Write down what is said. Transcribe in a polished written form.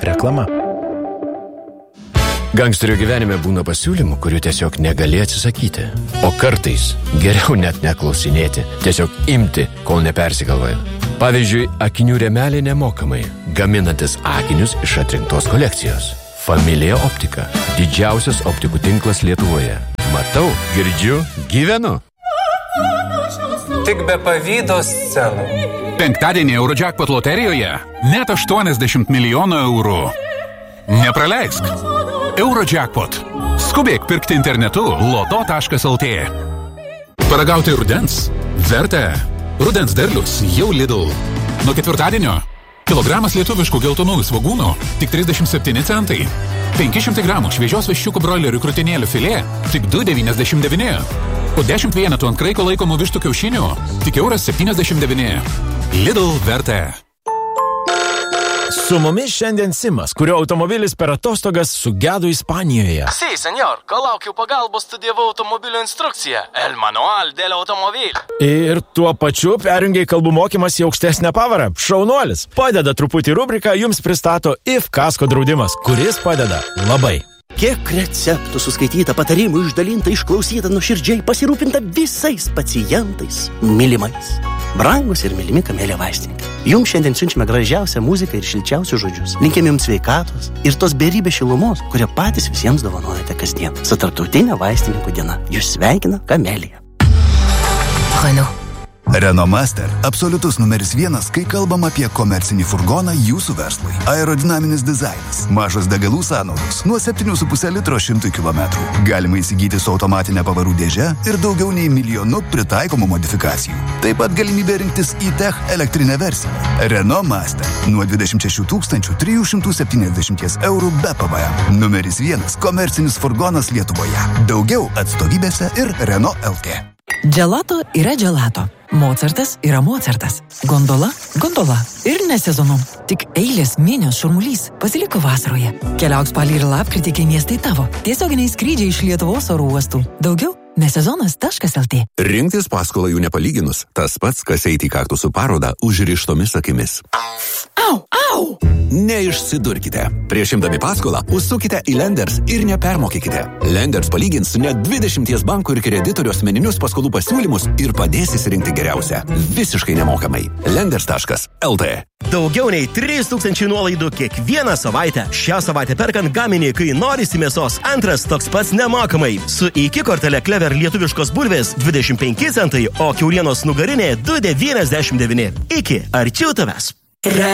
Reklama. Gangsterio gyvenime būna pasiūlymų, kurių tiesiog negali atsisakyti. O kartais geriau net neklausinėti, tiesiog imti, kol nepersigalvoja. Pavyzdžiui, akinių rėmelė nemokamai, gaminantis akinius iš atrinktos kolekcijos. Familija Optika. Didžiausias optikų tinklas Lietuvoje. Matau, girdžiu, gyvenu. Tik be pavydos scenų. Penktadienį Eurojackpot loterijoje net 80 milijonų eurų. Nepraleisk. Eurojackpot. Skubėk pirkti internetu loto.lt. Paragauti rudens? Verta. Rudens derlius jau Lidl. Nuo ketvirtadienio kilogramas lietuviškų geltonųjų svogūnų tik 37 centai. 500 gramų šviežios viščiukų broilerių krūtinėlių filė tik 2,99. Po 10 vienetų ant kraiko laikomų vištų kiaušinių tik €1,79. Lidl verta. Su mumis šiandien Simas, kurio automobilis per atostogas sugedo Ispanijoje. Sí, señor, kol laukiau pagalbos, studijavau automobilio instrukciją. El manual del automobil. Ir tuo pačiu perjungiai kalbų mokymas į aukštesnę pavarą. Šaunuolis. Padeda truputį rubrika, jums pristato IF kasko draudimas, kuris padeda labai. Kiek receptų suskaityta, patarimų išdalinta, išklausyta, nuoširdžiai pasirūpinta visais pacientais, mylimais. Brangus ir mylimi Kamelė vaistininkai. Jums šiandien siunčiame gražiausią muziką ir šilčiausius žodžius. Linkime jums sveikatos ir tos beribės šilumos, kurią patys visiems dovanojate kasdien. Su Tarptautinė vaistininkų diena. Jūs sveikina Kamelė. Renault Master – absoliutus numeris 1, kai kalbam apie komercinį furgoną jūsų verslui. Aerodinaminis dizainas, mažos degalų sąnaudos, nuo 7,5 litro 100 km. Galima įsigyti su automatinė pavarų dėže ir daugiau nei 1 milijonu pritaikomų modifikacijų. Taip pat galimybė rinktis e-Tech elektrinę versiją. Renault Master nuo 26 370 eurų be PVM. Numeris 1 komercinis furgonas Lietuvoje. Daugiau atstovybėse ir Renault LT. Gelato yra gelato. Mocartas yra Mocartas. Gondola – gondola. Ir ne sezonu. Tik eilės, minios, šurmulys pasiliko vasaroje. Keliauk spalį ir lapkritį, kai miestai tavo. Tiesioginiai skrydžiai iš Lietuvos oro uostų. Daugiau nesezonas.lt. Rinktis paskolą jų nepalyginus. Tas pats, kas eiti į kaktusų parodą užrištomis akimis. Au, au! Neišsidurkite. Prieš imdami paskolą, užsukite į Lenders ir nepermokykite. Lenders palygins net 20 bankų ir kreditorių asmeninius paskolų pasiūlymus ir padės įsirinkti geriausią. Visiškai nemokamai. Lenders.lt. Daugiau nei 3000 nuolaidų kiekvieną savaitę. Šią savaitę perkant gaminį, kai norisi mėsos, antras toks pats nemokamai. Su iki kortelė Clever lietuviškos bulvės 25 centai, o kiaulienos nugarinė 2,99. Iki, arčiau tavęs.